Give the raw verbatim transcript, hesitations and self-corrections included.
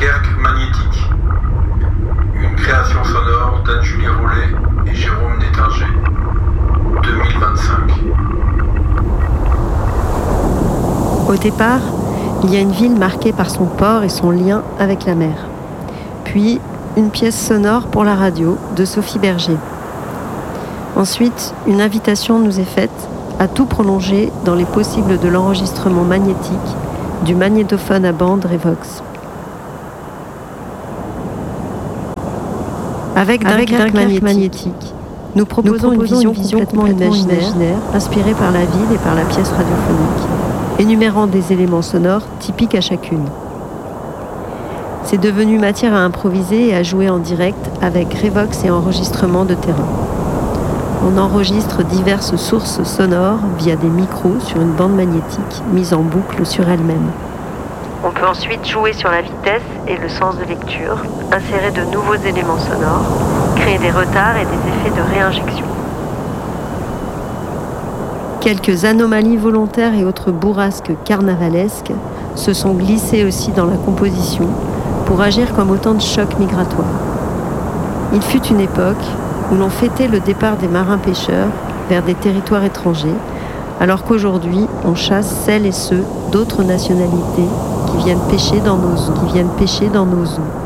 Dunkerque magnétique. Une création sonore d'Anne-Julie Rollet et Jérôme Détinger. deux mille vingt-cinq. Au départ, il y a une ville marquée par son port et son lien avec la mer. Puis, une pièce sonore pour la radio de Sophie Berger. Ensuite, une invitation nous est faite à tout prolonger dans les possibles de l'enregistrement magnétique du magnétophone à bande Revox. Avec Dunkerque magnétique, magnétique, nous proposons, nous proposons une, vision une vision complètement, complètement imaginaire, imaginaire, inspirée par la ville et par la pièce radiophonique, énumérant des éléments sonores typiques à chacune. C'est devenu matière à improviser et à jouer en direct avec Revox et enregistrement de terrain. On enregistre diverses sources sonores via des micros sur une bande magnétique mise en boucle sur elle-même. On peut ensuite jouer sur la vitesse et le sens de lecture, insérer de nouveaux éléments sonores, créer des retards et des effets de réinjection. Quelques anomalies volontaires et autres bourrasques carnavalesques se sont glissées aussi dans la composition pour agir comme autant de chocs migratoires. Il fut une époque où l'on fêtait le départ des marins-pêcheurs vers des territoires étrangers, alors qu'aujourd'hui, on chasse celles et ceux d'autres nationalités qui viennent pêcher dans nos eaux, qui viennent pêcher dans nos eaux.